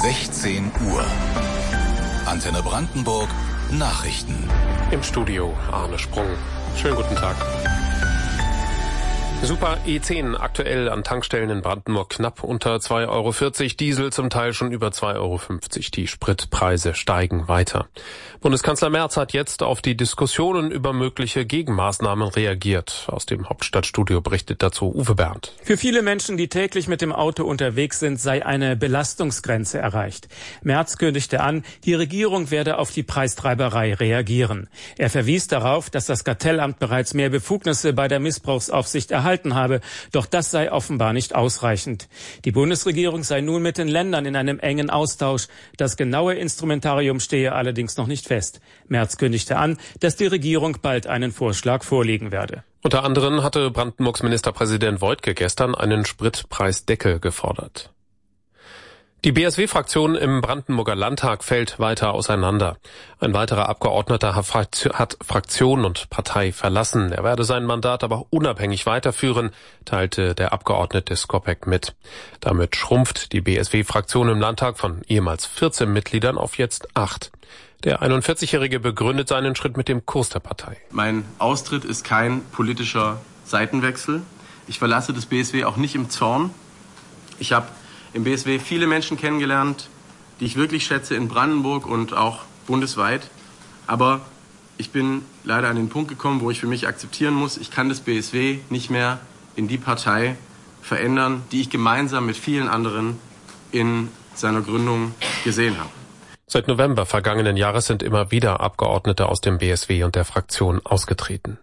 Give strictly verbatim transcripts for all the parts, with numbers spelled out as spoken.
sechzehn Uhr. Antenne Brandenburg Nachrichten. Im Studio Arne Sprung. Schönen guten Tag. Super E zehn aktuell an Tankstellen in Brandenburg knapp unter zwei Euro vierzig, Diesel zum Teil schon über zwei Euro fünfzig. Die Spritpreise steigen weiter. Bundeskanzler Merz hat jetzt auf die Diskussionen über mögliche Gegenmaßnahmen reagiert. Aus dem Hauptstadtstudio berichtet dazu Uwe Bernd. Für viele Menschen, die täglich mit dem Auto unterwegs sind, sei eine Belastungsgrenze erreicht. Merz kündigte an, die Regierung werde auf die Preistreiberei reagieren. Er verwies darauf, dass das Kartellamt bereits mehr Befugnisse bei der Missbrauchsaufsicht erhalten habe. Doch das sei offenbar nicht ausreichend. Die Bundesregierung sei nun mit den Ländern in einem engen Austausch. Das genaue Instrumentarium stehe allerdings noch nicht fest. Merz kündigte an, dass die Regierung bald einen Vorschlag vorlegen werde. Unter anderem hatte Brandenburgs Ministerpräsident Woidke gestern einen Spritpreisdeckel gefordert. Die B S W-Fraktion im Brandenburger Landtag fällt weiter auseinander. Ein weiterer Abgeordneter hat Fraktion und Partei verlassen. Er werde sein Mandat aber unabhängig weiterführen, teilte der Abgeordnete Skopek mit. Damit schrumpft die B S W-Fraktion im Landtag von ehemals vierzehn Mitgliedern auf jetzt acht. Der einundvierzigjährige begründet seinen Schritt mit dem Kurs der Partei. Mein Austritt ist kein politischer Seitenwechsel. Ich verlasse das B S W auch nicht im Zorn. Ich habe im B S W viele Menschen kennengelernt, die ich wirklich schätze in Brandenburg und auch bundesweit. Aber ich bin leider an den Punkt gekommen, wo ich für mich akzeptieren muss, ich kann das B S W nicht mehr in die Partei verändern, die ich gemeinsam mit vielen anderen in seiner Gründung gesehen habe. Seit November vergangenen Jahres sind immer wieder Abgeordnete aus dem B S W und der Fraktion ausgetreten.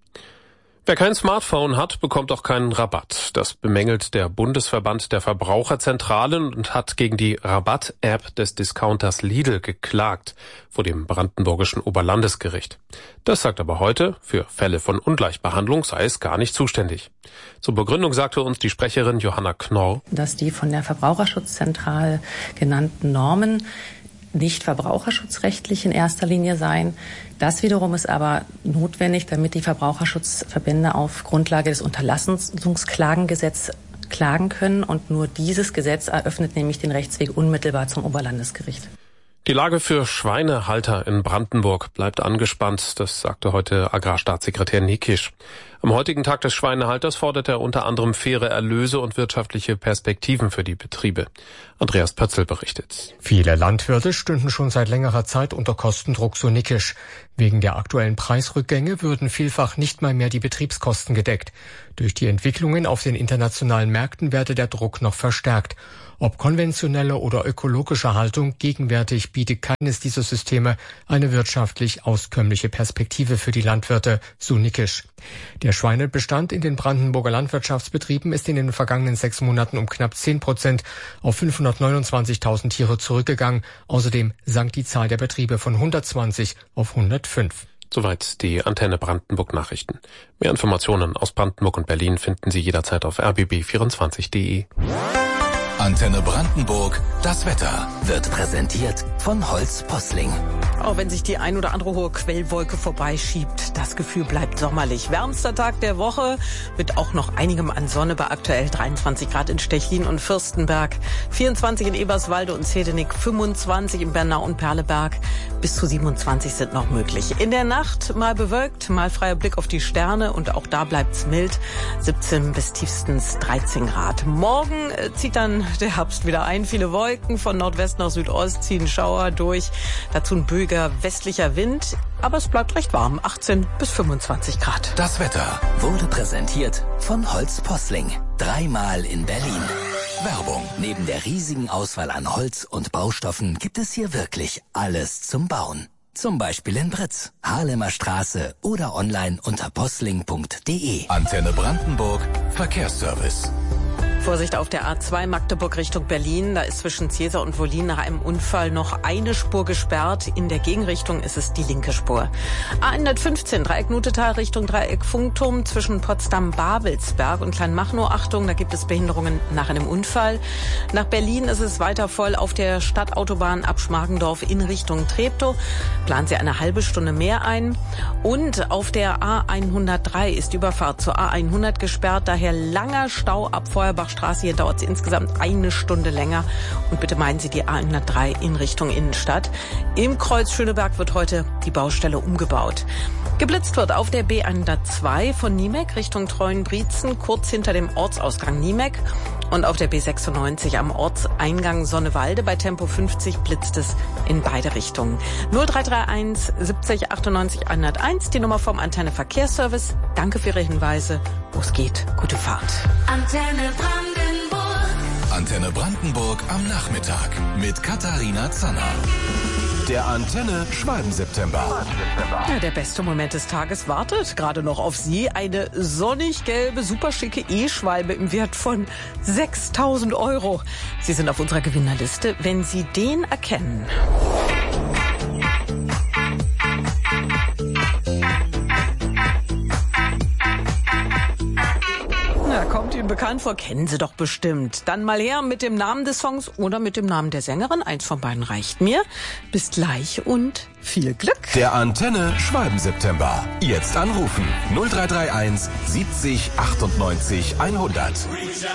Wer kein Smartphone hat, bekommt auch keinen Rabatt. Das bemängelt der Bundesverband der Verbraucherzentralen und hat gegen die Rabatt-App des Discounters Lidl geklagt vor dem brandenburgischen Oberlandesgericht. Das sagt aber heute, für Fälle von Ungleichbehandlung sei es gar nicht zuständig. Zur Begründung sagte uns die Sprecherin Johanna Knorr, dass die von der Verbraucherschutzzentrale genannten Normen nicht verbraucherschutzrechtlich in erster Linie seien. Das wiederum ist aber notwendig, damit die Verbraucherschutzverbände auf Grundlage des Unterlassungsklagengesetzes klagen können. Und nur dieses Gesetz eröffnet nämlich den Rechtsweg unmittelbar zum Oberlandesgericht. Die Lage für Schweinehalter in Brandenburg bleibt angespannt, das sagte heute Agrarstaatssekretär Nikisch. Am heutigen Tag des Schweinehalters fordert er unter anderem faire Erlöse und wirtschaftliche Perspektiven für die Betriebe. Andreas Pötzl berichtet. Viele Landwirte stünden schon seit längerer Zeit unter Kostendruck, so Nikisch. Wegen der aktuellen Preisrückgänge würden vielfach nicht mal mehr die Betriebskosten gedeckt. Durch die Entwicklungen auf den internationalen Märkten werde der Druck noch verstärkt. Ob konventionelle oder ökologische Haltung, gegenwärtig bietet keines dieser Systeme eine wirtschaftlich auskömmliche Perspektive für die Landwirte, so Nikisch. Der Schweinebestand in den Brandenburger Landwirtschaftsbetrieben ist in den vergangenen sechs Monaten um knapp zehn Prozent auf fünfhundertneunundzwanzigtausend Tiere zurückgegangen. Außerdem sank die Zahl der Betriebe von hundertzwanzig auf hundertfünf. Soweit die Antenne Brandenburg Nachrichten. Mehr Informationen aus Brandenburg und Berlin finden Sie jederzeit auf r b b vierundzwanzig punkt d e. Antenne Brandenburg, das Wetter wird präsentiert von Holz Posling. Auch wenn sich die ein oder andere hohe Quellwolke vorbeischiebt, das Gefühl bleibt sommerlich. Wärmster Tag der Woche mit auch noch einigem an Sonne bei aktuell dreiundzwanzig Grad in Stechlin und Fürstenberg, vierundzwanzig in Eberswalde und Zehdenick, fünfundzwanzig in Bernau und Perleberg, bis zu siebenundzwanzig sind noch möglich. In der Nacht mal bewölkt, mal freier Blick auf die Sterne und auch da bleibt's mild, siebzehn bis tiefstens dreizehn Grad. Morgen zieht dann der Herbst wieder ein. Viele Wolken von Nordwest nach Südost ziehen Schauer durch. Dazu ein böiger westlicher Wind. Aber es bleibt recht warm. achtzehn bis fünfundzwanzig Grad. Das Wetter wurde präsentiert von Holz Posling. Dreimal in Berlin. Werbung. Neben der riesigen Auswahl an Holz und Baustoffen gibt es hier wirklich alles zum Bauen. Zum Beispiel in Britz, Haarlemer Straße oder online unter posling punkt d e. Antenne Brandenburg, Verkehrsservice. Vorsicht auf der A zwei Magdeburg Richtung Berlin. Da ist zwischen Cäsar und Wollin nach einem Unfall noch eine Spur gesperrt. In der Gegenrichtung ist es die linke Spur. A hundertfünfzehn Dreieck Nutetal Richtung Dreieck Funkturm zwischen Potsdam-Babelsberg und Kleinmachnow. Achtung, da gibt es Behinderungen nach einem Unfall. Nach Berlin ist es weiter voll auf der Stadtautobahn ab Schmargendorf in Richtung Treptow. Planen Sie eine halbe Stunde mehr ein. Und auf der A hundertdrei ist die Überfahrt zur A hundert gesperrt. Daher langer Stau ab Feuerbach Steinbachstraße. Hier dauert es insgesamt eine Stunde länger. Und bitte meiden Sie die A hundertdrei in Richtung Innenstadt. Im Kreuz Schöneberg wird heute die Baustelle umgebaut. Geblitzt wird auf der B hundertzwei von Niemek Richtung Treuenbrietzen, kurz hinter dem Ortsausgang Niemek. Und auf der B sechsundneunzig am Ortseingang Sonnewalde bei Tempo fünfzig blitzt es in beide Richtungen. null drei drei eins siebzig achtundneunzig hunderteins, die Nummer vom Antenne Verkehrsservice. Danke für Ihre Hinweise. Wo es geht, gute Fahrt. Antenne Brandenburg. Antenne Brandenburg am Nachmittag mit Katharina Zanner. Der Antenne Schwalben-September. Ja, der beste Moment des Tages wartet gerade noch auf Sie. Eine sonnig gelbe, super schicke E-Schwalbe im Wert von sechstausend Euro. Sie sind auf unserer Gewinnerliste, wenn Sie den erkennen. Na, kommt Ihnen bekannt vor, kennen Sie doch bestimmt. Dann mal her mit dem Namen des Songs oder mit dem Namen der Sängerin. Eins von beiden reicht mir. Bis gleich und viel Glück. Der Antenne Schwalben-September. Jetzt anrufen. null drei drei eins siebzig achtundneunzig hundert.